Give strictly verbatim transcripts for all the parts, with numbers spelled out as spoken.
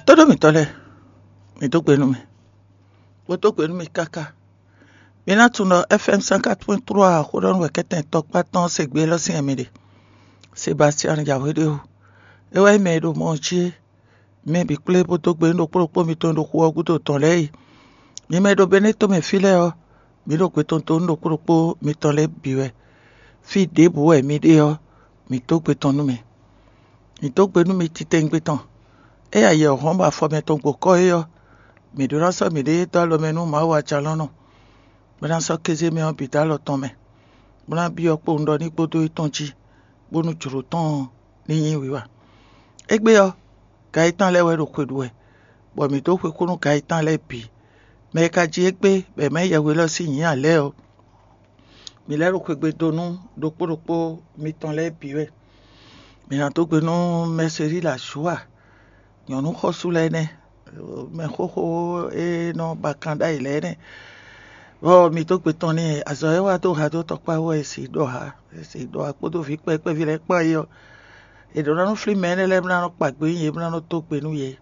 Todo mi tole, mi to gbenu mi. Bo to gbenu mi kaka. Mi na tún lọ F M cent quatre point trois àkóràn wẹ̀kẹ́tẹ̀ tọpá tán ṣègbè lọ́sìn ẹ̀mí Sébastien Yàwédé o. Ewa ime do monchi. Mi bi kule bo to gbenu pòròpò mi tó ń dokú ọgùn tó tán lẹ́yìn. Mi me do Benito me file o. Mi do kwe ton tó ń dokú pòròpò mi tán lẹ́ biwẹ̀. Fi débò ẹ̀ mi dé o. Mi tó gbé tán nú mi. Mi tó gbé nú mi títẹ̀ ń gbé tán. E ya ye ọ̀hún bá fọ́ mi tó ń gbò kọ́ e o. Mi dúró sọ mi dé tó lọ mẹ́nu máa wà jà lọ́nà. Bọ́dá sọ kéze mi ọ̀bì dá lọ tán mẹ́. Bọ́dá bí ọ̀pọ̀ ń lọ ní gbódò ìtàn jí. Bónú jùrù tán níyìn wíwà. E gbé ọ. Ga ìtàn lẹ́wẹ̀ rò kwèdù ẹ̀. Bọ̀ mi tó kwè kúrú ga ìtàn lẹ́ bì. Mẹ́ka jí e gbé bẹ̀ mẹ́ yẹ̀wé lọ sí yìn àlẹ́ o. Mi lẹ́rù kwè gbé donú dòpòròpò mi tán lẹ́ bì wẹ̀. Mi nà tó gbé nú mẹ́sẹ̀rí là ṣúà. Yọ̀nú kọ́ súlẹ̀ ẹ̀ mẹ́kókó e nọ bàkàndá ilẹ̀ ẹ̀. Bọ́ mi tó gbé tán ní àzọ ẹwà tó ha tó tọpa wọ́ èsì ìdọ̀ha. Èsì ìdọ̀ha kó tó fi pẹ́ pẹ́ fi lẹ́ pọ́ yọ. Ìdọ̀rọ̀ fí mẹ́rin lẹ́mìnà pàgbé yẹ mìnà tó gbé nú yẹ.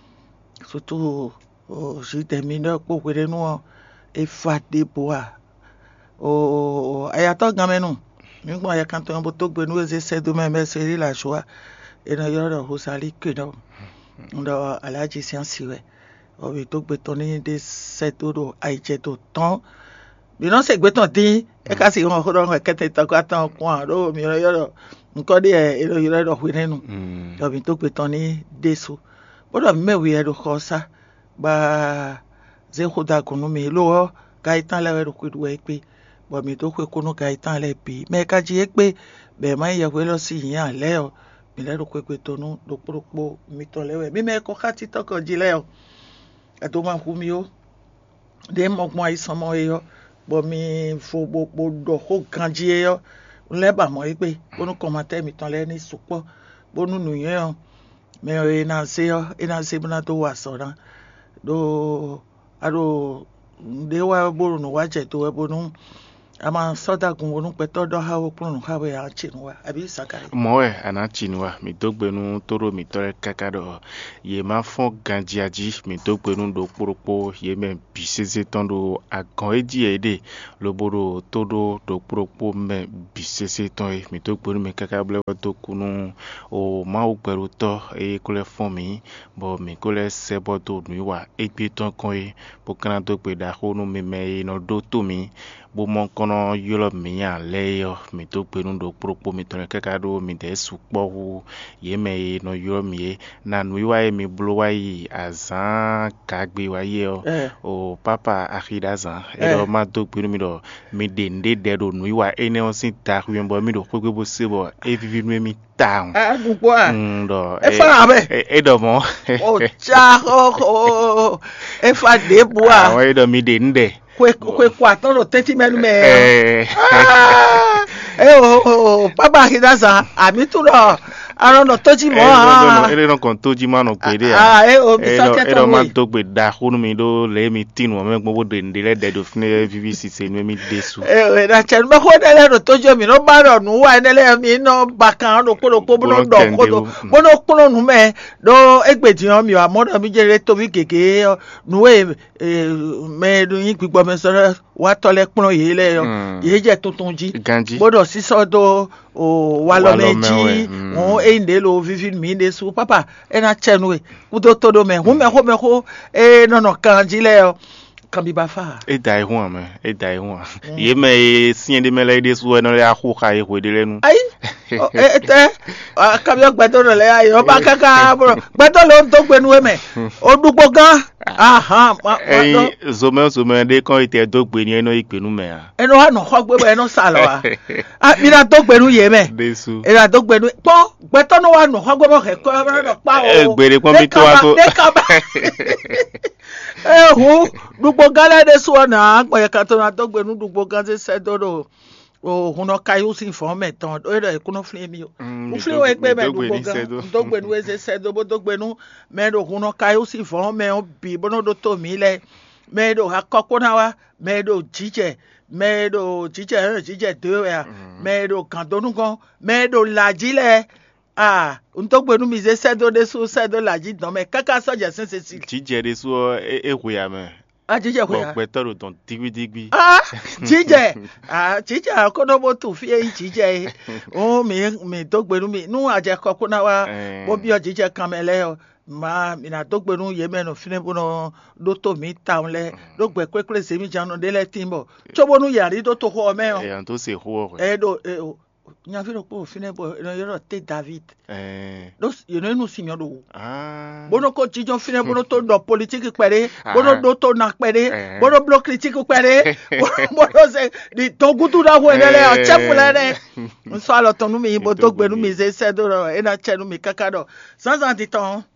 Sótó òsì tẹ̀mí náà pò pèrè nú ọ. Ifá débò à. Ayatọ́ gan mẹ́nu. Mi gbọ́n ayakantọ́ yẹn bó tó gbé nú ẹsẹ̀ sẹ́dọ̀ mẹ́mẹ́sẹ̀rí là ṣúà. Ẹnà yọ̀rọ̀ hosali kè náà. Ndo Alhaji Siansiwe obi tó gbé tán ní dé sẹ́tòrò àìjẹ́ tó tán bí wọ́n sì gbé tán dín ẹ̀ka sì wọ́n kọ́ lọ́rùn ẹ̀kẹ́tẹ̀ ìtàkùn àtàn kún àrò mìíràn yọ̀rọ̀ nǹkan dé èrò yọ̀rọ̀ rọ̀ wí nínú obi tó gbé tán ní déṣu bọ́dọ̀ mẹ́wì ẹ̀rọ kọ́ sá gba zéhùdàgùnú mi lọ́wọ́ gáìtàn lẹ́wọ̀ ẹ̀rọ kúrú ẹ̀ pé bọ̀mí tó pé kúnú gáìtàn lẹ́ bí mẹ́ka jí ẹ pé bẹ́ẹ̀ máa ń yẹ̀wé lọ sí ìyẹn àlẹ́ ọ̀ milero kwekwe tonu do poropo mitolewe mi me ko kati toko jileo ato ma kumi o de mo mo aisan mo eyo bo mi fo bo do ho kanji eyo leba mo ipe bonu ko ma te mi tan le ni supo bonu nu yen o me e na se yo e na se bna to wa sora do aro de wa boru no wa je to we bonu ama soda gun wonu peto do ha opun ha we a chinwa abi sakari moe ana chinwa mi dogbenu toro mi tore kakado ye ma fon ganjiaji mi dogbenu do poropo ye me bisese tondo agan eji ede loboro todo do poropo me bisese ton mi dogbenu mi kakable to kunu o ma o peru to e kole fon mi bo mi kole sebo to nuwa epi ton kon e bo kana dogbe da honu mi me no do to mi bo mon kono yolo miya leyo mi to penu do propo mi to kaka do mi de supo ye me no yolo mi na nuiwa mi blowa yi azan kagbe wa ye o eh. O papa akidazan e do ma to penu mi do mi de nde de do nuiwa ene on sin ta ku bo mi do kwekwe bo sebo e vivi mi town ah dupo ah ndo e fa abe e do mo o cha o e fa debo ah e do mi de nde kwe kwe kwa toro teti menu me eh o papa hidaza ami turo aron no toji mo ah ele no kon toji ma no pe de ah eh o bi sa e do ma to gbe da hunu mi do le mi tinu mo gbo de ndele de do fune V V C se nu mi desu eh na chen me ko de ro tojo mi no ba ro nu wa nele mi no bakan ro poro po no do ko do bo no kuno nu me do egbedi o mi wa mo do mi jere to bi keke nu e me do yin gbigbo me sọ̀rọ̀ wa tole pon ye le yo ye je tuntun ji bodo siso do o wa lo meji won e nde lo vivi mi nde su papa e na chenu e udo todo me hu me ho me ho e no no kan ji le yo kan bi ba fa e dai hu me e dai hu ye me sin de me le de su e no le akhu ka e ho de lenu ai e te kan bi gbedo no le ayo ba kaka bro gbedo lo to gbenu e me o dupo gan aha eh zome zome de kon ite dogbe ni eno ipenu me a eno ha no ho gbe eno salo a ah mi na dogbenu ye me desu e na dogbenu po gbeto no wa no ho gbe mo ke ko no pa o e gbere pon mi to wa to eh hu dugbo gale de so na gbo ye kan to na dogbenu dugbo gan se se dodo o huno kayu si fo meton o re kuno fle mi o o fle o egbe me dugbo gan dogbenu we se se do bo dogbenu me do huno kayu si fo me o bi bono do to mi le me do akoko na wa me do jije me do jije jije de ya me do kan donu gan me do lajile ah ntogbe nu mi ze sedo de su sedo la ji don me kaka so je sin se si jije de so e ko ya me ah jije ko ya pe toro ton digbi digbi ah jije ah jije ko no bo tu fi e jije o mi mi togbe nu mi nu aje ko ko na wa bo bi o jije kan mele o ma mi na togbe nu ye me no fine bo no do to mi ta le do gbe kwekle se mi janu de le timbo chobo nu yari do to ho me o e an to se ho e do nya viro po fine bo no yoro te David eh dos yo no nu sinyo do ah bono ko jijo fine bono to do politique pere bono do to na pere bono bloc critique pere bono se di to gutu da ho ele a chefule ne so alo to nu mi bo to gbe nu mi ze se do e na che nu mi kakado sans en temps